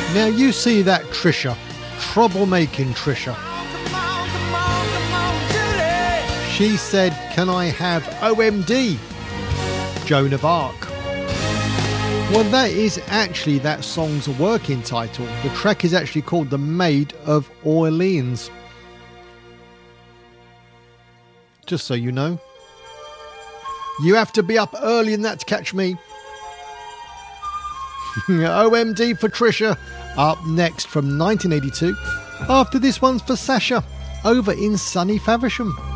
Now you see that Trisha, troublemaking Trisha. She said, "Can I have OMD?" Joan of Arc. Well, that is actually that song's working title. The track is actually called The Maid of Orleans. Just so you know. You have to be up early in that to catch me. OMD for Trisha. Up next from 1982. After this one's for Sasha, over in sunny Faversham.